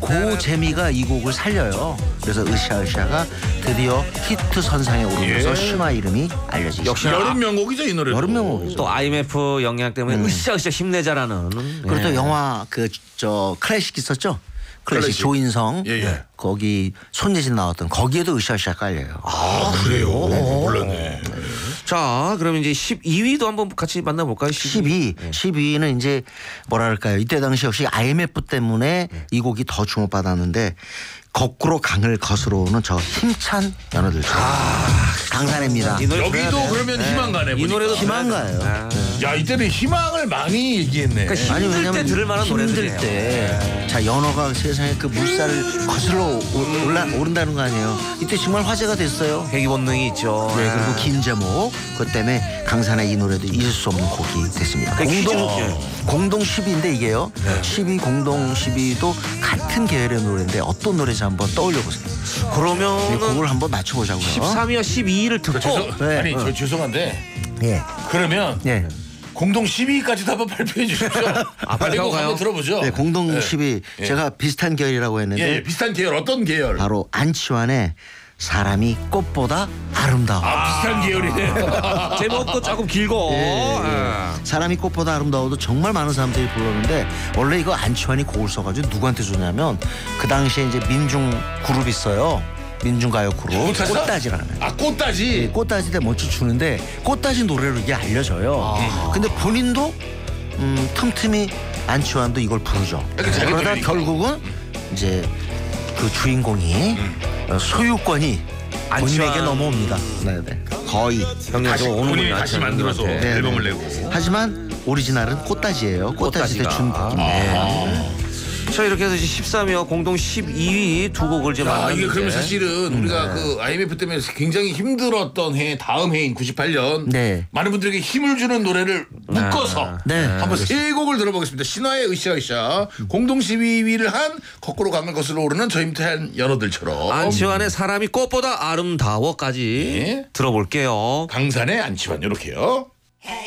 그 재미가 이 곡을 살려요. 그래서 으쌰으쌰가 드디어 히트 선상에 오르면서 신화 이름이 알려지죠. 역시 여름 명곡이죠 이 노래. 여름 명곡이죠. 또 IMF 영향 때문에 으쌰으쌰 힘내자라는. 그리고 또 영화 클래식 있었죠. 클래식 조인성 거기 손예진 나왔던 거기에도 으쌰으쌰 깔려요. 아 그래요? 몰랐네. 자, 그럼 이제 12위도 한번 같이 만나볼까요? 12위는 이제 뭐랄까요. 이때 당시 역시 IMF 때문에 이 곡이 더 주목받았는데 거꾸로 강을 거스러 오는 저 힘찬 연어들처럼. 강산입니다. 여기도 그러면 희망가네. 이 노래도 희망가예요. 야 이때는 희망을 많이 얘기했네. 그러니까 아니 힘들 때 왜냐면 들을 만한 힘들 노래들이에요. 때 자 연어가 세상에 그 물살을 거슬러 오른다는 거 아니에요. 이때 정말 화제가 됐어요. 회귀 본능이 있죠. 네, 그리고 긴 제목 그것 때문에 강산의 이 노래도 잊을 수 없는 곡이 됐습니다. 공동 10위인데 이게요. 10위 공동 10위도 같은 계열의 노래인데 어떤 노래인지 한번 떠올려 보세요. 그러면 이 곡을 한번 맞춰보자고요. 13위와 12위를 듣고 네. 아니 저 죄송한데 예, 그러면 예. 공동 12위까지도 한번 발표해 주십시오. 빨리 이거 가요. 한번 들어보죠. 네, 공동 예. 10위 제가 비슷한 계열이라고 했는데 예, 비슷한 계열 어떤 계열? 바로 안치환의 사람이 꽃보다 아름다워. 비슷한 계열이네요. 제목도 조금 길고. 사람이 꽃보다 아름다워도 정말 많은 사람들이 불렀는데 원래 이거 안치환이 곡을 써가지고 누구한테 줬냐면 그 당시에 이제 민중 그룹 있어요. 민중가요 그룹 꽃다지라는. 꽃다지. 꽃다지 때 먼저 주는데 꽃다지 노래로 이게 알려져요. 근데 본인도 틈틈이 안치환도 이걸 부르죠. 그러다 결국은 이제 그 주인공이 소유권이 본인에게 넘어옵니다. 네네. 거의. 다시 본인이 다시 만들어서 네네. 앨범을 내고. 하지만 오리지널은 꽃다지예요. 꽃다지 때 준 곡인데. 자, 이렇게 해서 13위와 공동 12위 두 곡을 이제 만났는데. 이게 그러면 사실은 우리가 그 IMF 때문에 굉장히 힘들었던 해 다음 해인 98년 네. 많은 분들에게 힘을 주는 노래를 묶어서 네. 한번 세 곡을 들어보겠습니다. 신화의 으쌰으쌰 공동 12위를 한 거꾸로 강을 거슬러 오르는 저 힘찬 연어들처럼 안치환의 사람이 꽃보다 아름다워까지 네. 들어볼게요. 강산의 안치환 이렇게요.